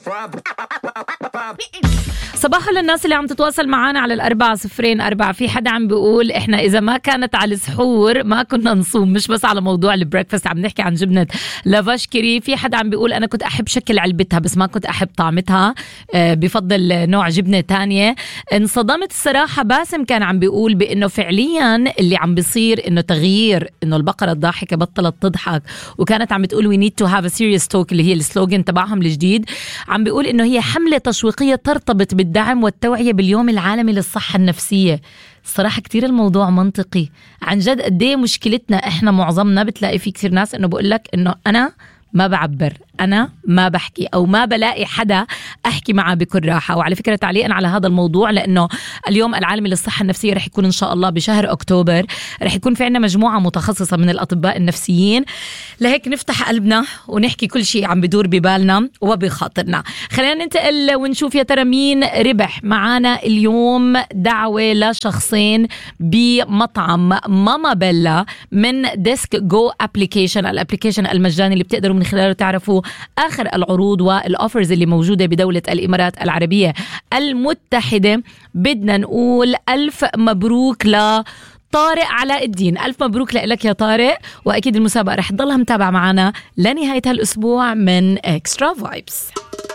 صباح للناس اللي عم تتواصل معنا على 4004. في حدا عم بيقول إحنا إذا ما كانت على السحور ما كنا نصوم، مش بس على موضوع البريكفاست، عم نحكي عن جبنة لافاشكري. في حدا عم بيقول أنا كنت أحب شكل علبتها بس ما كنت أحب طعمتها، بفضل نوع جبنة تانية. انصدمت الصراحة. باسم كان عم بيقول بأنه فعليا اللي عم بيصير إنه تغيير، إنه البقرة الضاحكة بطلت تضحك، وكانت عم بتقول we need to have a serious talk اللي هي السلوغن تبعهم الجديد. عم بيقول إنه هي حملة تشويقية ترتبط بالدعم والتوعية باليوم العالمي للصحة النفسية. الصراحة كتير الموضوع منطقي عن جد. قديه مشكلتنا إحنا معظمنا بتلاقي في كتير ناس إنه بقولك إنه أنا ما بعبر، أنا ما بحكي، أو ما بلاقي حدا أحكي معه بكل راحة. وعلى فكرة تعليقا على هذا الموضوع، لأنه اليوم العالمي للصحة النفسية رح يكون إن شاء الله بشهر أكتوبر، رح يكون في عنا مجموعة متخصصة من الأطباء النفسيين، لهيك نفتح قلبنا ونحكي كل شيء عم بدور ببالنا وبخاطرنا. خلينا ننتقل ونشوف يا ترى مين ربح معانا اليوم دعوة لشخصين بمطعم ماما بيلا من ديسك جو أبليكيشن، الأبليكيشن المجاني اللي بتقدروا من خلاله تعرفوا آخر العروض والأوفرز اللي موجودة بدولة الإمارات العربية المتحدة. بدنا نقول ألف مبروك طارق علاء الدين. ألف مبروك لك يا طارق، وأكيد المسابقة رح تضلها متابعة معنا لنهاية هالأسبوع من إكسترا فايبس.